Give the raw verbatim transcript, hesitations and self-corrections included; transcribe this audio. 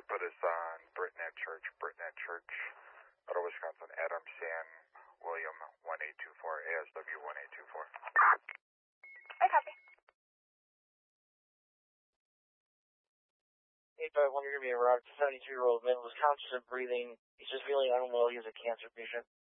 put us on Britnet Church, Britnet Church, out of Wisconsin, Adam San William one eight two four, A S W one eight two four. I copy. Hey, Doug, when you're going to be around seventy-two-year-old man was conscious of breathing. He's just feeling unwell. He has a cancer patient.